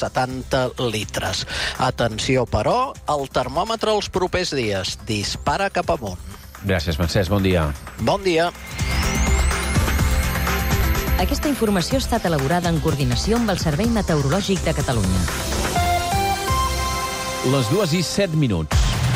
70 litres. Atenció, però, el termòmetre els propers dies dispara cap amunt. Gràcies, Francesc. Bon dia. Bon dia. Aquesta informació ha estat elaborada en coordinació amb el Servei Meteorològic de Catalunya. Les 2:07.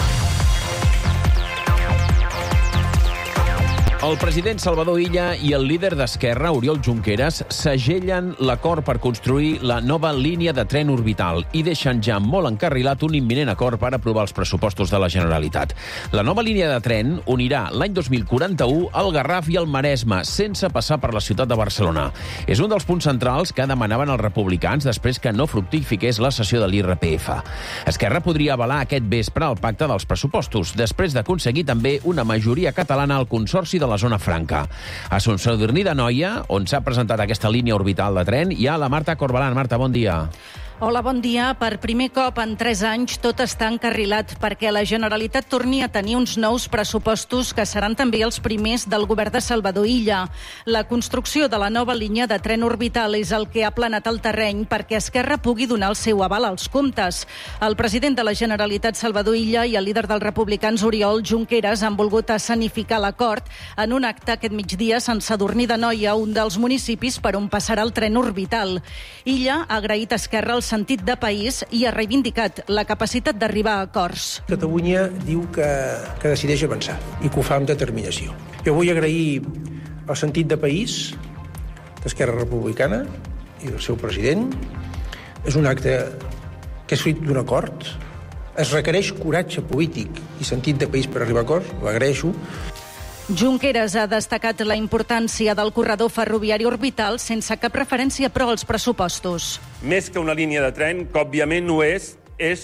El president Salvador Illa i el líder d'Esquerra, Oriol Junqueras, segellen l'acord per construir la nova línia de tren orbital i deixen ja molt encarrilat un imminent acord per aprovar els pressupostos de la Generalitat. La nova línia de tren unirà l'any 2041 el Garraf i el Maresme, sense passar per la ciutat de Barcelona. És un dels punts centrals que demanaven els republicans després que no fructifiqués la sessió de l'IRPF. Esquerra podria avalar aquest vespre el pacte dels pressupostos, després d'aconseguir també una majoria catalana al Consorci de la Zona Franca. A Sant Sadurní d'Anoia, on s'ha presentat aquesta línia orbital de tren, hi ha la Marta Corbalán. Marta, bon dia. Hola, bon dia. Per primer cop en 3 anys tot està encarrilat perquè la Generalitat torni a tenir uns nous pressupostos que seran també els primers del govern de Salvador Illa. La construcció de la nova línia de tren orbital és el que ha planat el terreny perquè Esquerra pugui donar el seu aval als comptes. El president de la Generalitat, Salvador Illa, i el líder dels republicans, Oriol Junqueras, han volgut escenificar l'acord en un acte aquest migdia a Sant Sadurní d'Anoia, un dels municipis per on passarà el tren orbital. Illa ha agraït a Esquerra el sentit de país i ha reivindicat la capacitat d'arribar a acords. Catalunya diu que decideix avançar i que ho fa amb determinació. Jo vull agrair el sentit de país d'Esquerra Republicana i del seu president. És un acte que és fruit d'un acord. Es requereix coratge polític i sentit de país per arribar a acords, ho agraeixo. Junqueras ha destacat la importància del corredor ferroviari orbital sense cap referència, però, als pressupostos. Més que una línia de tren, que òbviament no és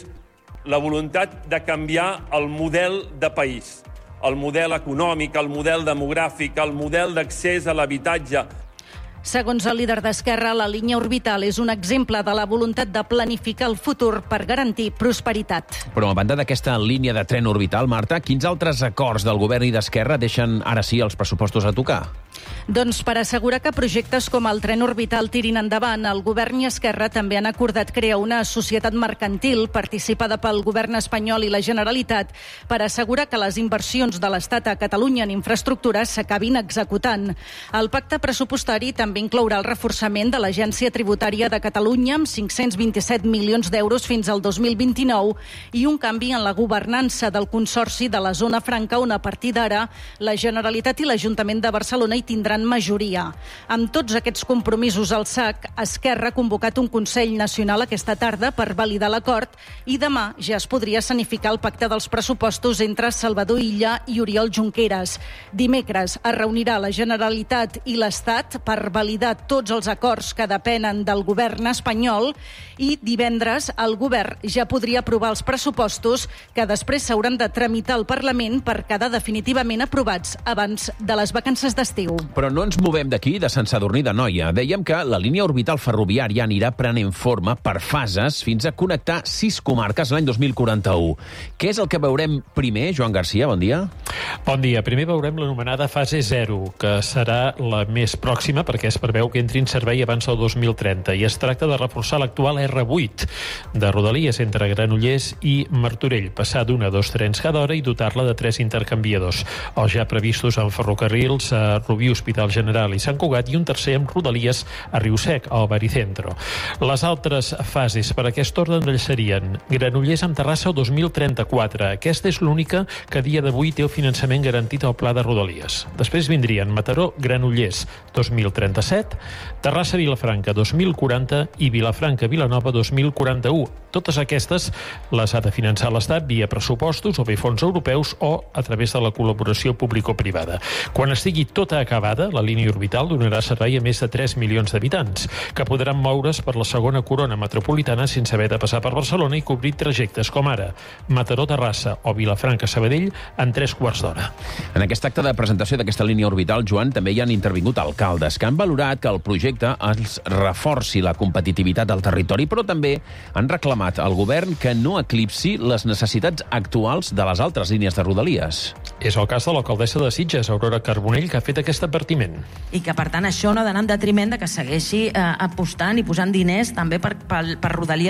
la voluntat de canviar el model de país, el model econòmic, el model demogràfic, el model d'accés a l'habitatge. Segons el líder d'Esquerra, la línia orbital és un exemple de la voluntat de planificar el futur per garantir prosperitat. Però a banda d'aquesta línia de tren orbital, Marta, quins altres acords del govern i d'Esquerra deixen ara sí els pressupostos a tocar? Doncs per assegurar que projectes com el tren orbital tirin endavant, el govern i Esquerra també han acordat crear una societat mercantil participada pel govern espanyol i la Generalitat per assegurar que les inversions de l'Estat a Catalunya en infraestructures s'acabin executant. El pacte pressupostari també inclourà el reforçament de l'Agència Tributària de Catalunya amb 527 milions d'euros fins al 2029 i un canvi en la governança del Consorci de la Zona Franca, on a partir d'ara la Generalitat i l'Ajuntament de Barcelona hi tindran majoria. Amb tots aquests compromisos al sac, Esquerra ha convocat un Consell Nacional aquesta tarda per validar l'acord i demà ja es podria escenificar el pacte dels pressupostos entre Salvador Illa i Oriol Junqueras. Dimecres es reunirà la Generalitat i l'Estat per validar tots els acords que depenen del govern espanyol i divendres el govern ja podria aprovar els pressupostos que després s'hauran de tramitar al Parlament per quedar definitivament aprovats abans de les vacances d'estiu. Però no ens movem d'aquí, de Sant Sadurní d'Anoia. Dèiem que la línia orbital ferroviària anirà prenent forma per fases fins a connectar 6 comarques l'any 2041. Què és el que veurem primer, Joan Garcia? Bon dia. Bon dia. Primer veurem l'anomenada fase 0, que serà la més pròxima perquè es preveu que entri en servei abans del 2030 i es tracta de reforçar l'actual R8 de Rodalies entre Granollers i Martorell, passar d'un a 2 trens cada hora i dotar-la de 3 intercanviadors, els ja previstos en ferrocarrils a Rubí, Hospital General i Sant Cugat, i un tercer amb Rodalies a Riusec, al Baricentro. Les altres fases per aquest ordre serien Granollers amb Terrassa el 2034. Aquesta és l'única que a dia d'avui té el finançament garantit al pla de Rodalies. Després vindrien Mataró, Granollers 2037, Terrassa-Vilafranca 2040 i Vilafranca-Vilanova 2041. Totes aquestes les ha de finançar l'Estat via pressupostos o bé fons europeus o a través de la col·laboració público-privada. Quan estigui tota acabada, la línia orbital donarà servei a més de 3 milions d'habitants, que podran moure's per la segona corona metropolitana sense haver de passar per Barcelona i cobrir trajectes com ara Mataró-Terrassa o Vilafranca-Sabadell en 3 quarts d'hora. En aquest acte de presentació d'aquesta línia orbital, Joan, també hi han intervingut alcaldes que han valorat que el projecte els reforci la competitivitat del territori, però també han reclamat al govern que no eclipsi les necessitats actuals de les altres línies de Rodalies. És el cas de l'alcaldessa de Sitges, Aurora Carbonell, que ha fet aquest advertiment. I que, per tant, això no ha d'anar en detriment de que segueixi apostant i posant diners també per Rodalies